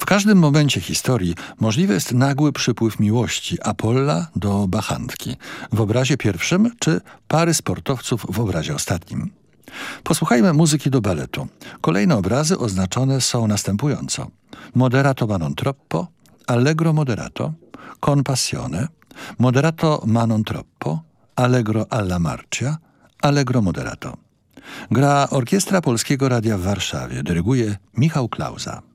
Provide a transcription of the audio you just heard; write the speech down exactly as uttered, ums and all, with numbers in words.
każdym momencie historii możliwy jest nagły przypływ miłości Apolla do Bacchantki w obrazie pierwszym czy pary sportowców w obrazie ostatnim. Posłuchajmy muzyki do baletu. Kolejne obrazy oznaczone są następująco: Moderato ma non troppo, Allegro moderato, Con passione, Moderato ma non troppo, Allegro alla marcia, Allegro moderato. Gra Orkiestra Polskiego Radia w Warszawie. Dyryguje Michał Klauza.